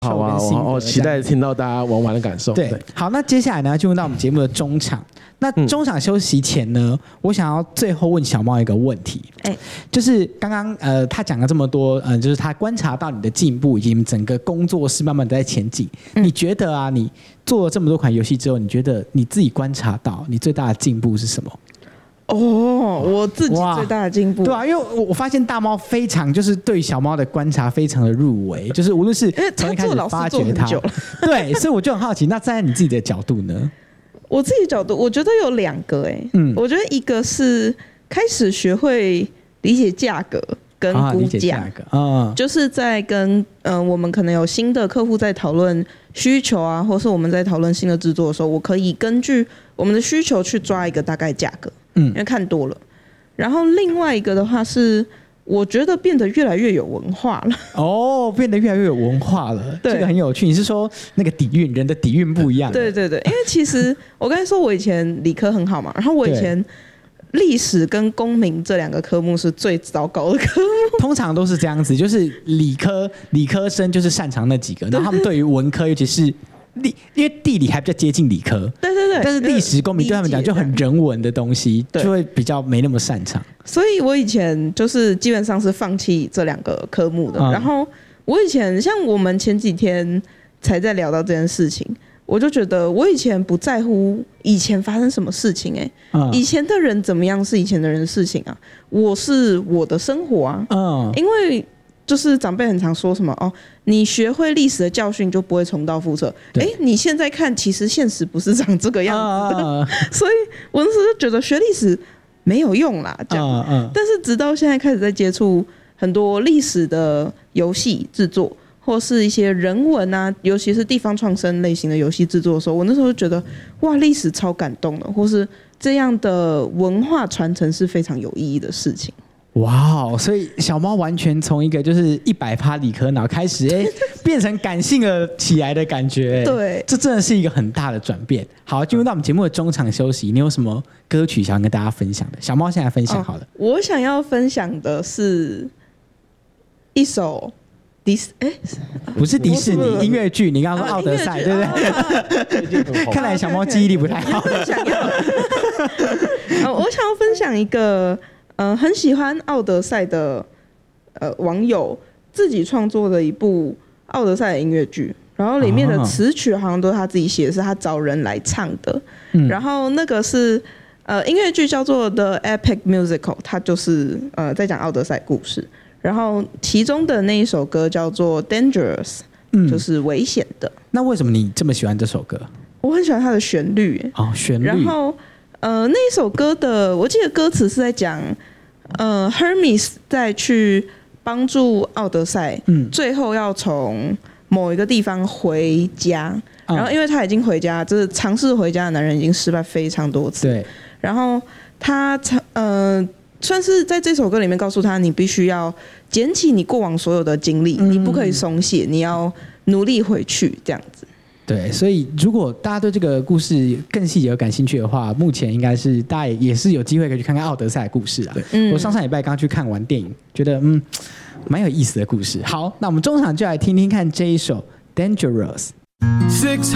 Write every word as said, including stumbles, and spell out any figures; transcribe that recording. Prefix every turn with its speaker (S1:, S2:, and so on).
S1: 好啊，我我期待听到大家玩玩的感受。
S2: 对，对好，那接下来呢，进入到我们节目的中场。那中场休息前呢，嗯、我想要最后问小猫一个问题，哎，就是刚刚呃，他讲了这么多，呃，就是他观察到你的进步，以及整个工作室慢慢的在前进。嗯、你觉得啊，你做了这么多款游戏之后，你觉得你自己观察到你最大的进步是什么？
S3: 哦，我自己最大的进步，
S2: 对啊，因为我发现大猫非常就是对小猫的观察非常的入微，就是无论是从一开始发掘它，对，所以我就很好奇，那站在你自己的角度呢？
S3: 我自己角度，我觉得有两个哎、欸，嗯，我觉得一个是开始学会理解价格跟估价，啊，就是在跟嗯、呃、我们可能有新的客户在讨论需求啊，或是我们在讨论新的制作的时候，我可以根据我们的需求去抓一个大概价格。嗯，因为看多了，然后另外一个的话是，我觉得变得越来越有文化了。
S2: 哦，变得越来越有文化了，这个很有趣。你是说那个底蕴，人的底蕴不一样？
S3: 对对对，因为其实我刚才说我以前理科很好嘛，然后我以前历史跟公民这两个科目是最糟糕的科目。
S2: 通常都是这样子，就是理科理科生就是擅长那几个，然后他们对于文科，尤其是历，因为地理还比较接近理科，
S3: 对对对，
S2: 但是历史公民对他们讲就很人文的东西，就会比较没那么擅长。
S3: 所以我以前就是基本上是放弃这两个科目的。嗯、然后我以前像我们前几天才在聊到这件事情，我就觉得我以前不在乎以前发生什么事情、欸，哎、嗯，以前的人怎么样是以前的人的事情啊，我是我的生活啊，嗯，因为。就是长辈很常说什么哦，你学会历史的教训就不会重蹈覆辙。哎，你现在看，其实现实不是长这个样子的，啊、所以我那时候就觉得学历史没有用啦，这样。啊啊、但是直到现在开始在接触很多历史的游戏制作，或是一些人文啊，尤其是地方创生类型的游戏制作的时候，我那时候就觉得哇，历史超感动的，或是这样的文化传承是非常有意义的事情。
S2: 哇哦！所以小猫完全从一个就是一百趴理科脑开始，哎，变成感性了起来的感觉。
S3: 对，
S2: 这真的是一个很大的转变。好，进入到我们节目的中场休息，你有什么歌曲想跟大家分享的？小猫现在分享好了。哦、
S3: 我想要分享的是一首迪士，哎，
S2: 不是迪士尼音乐剧，你刚刚说《奥德赛》，对不对？看来小猫记忆力不太好。
S3: 想要，我想要分享一个。呃，很喜欢《奥德赛》的呃网友自己创作的一部《奥德赛》的音乐剧，然后里面的词曲好像都是他自己写的，是他找人来唱的。嗯、然后那个是呃音乐剧叫做《The Epic Musical》，它就是呃在讲奥德赛故事。然后其中的那一首歌叫做《Dangerous》，嗯，就是危险的。
S2: 那为什么你这么喜欢这首歌？
S3: 我很喜欢它的旋律。
S2: 哦，旋律。
S3: 然后呃那一首歌的，我记得歌词是在讲。呃 Hermes 在去帮助奥德赛，嗯，最后要从某一个地方回家，嗯、然后因为他已经回家，就是尝试回家的男人已经失败非常多次，对，然后他呃算是在这首歌里面告诉他，你必须要捡起你过往所有的经历，嗯、你不可以松懈，你要努力回去，这样子。
S2: 对，所以如果大家对这个故事更细节有感兴趣的话，目前应该是大家也是有机会可以去看看奥德赛的故事啊。嗯、我上上礼拜刚去看完电影，觉得嗯蛮有意思的故事。好，那我们中场就来听听看这一首《Dangerous》。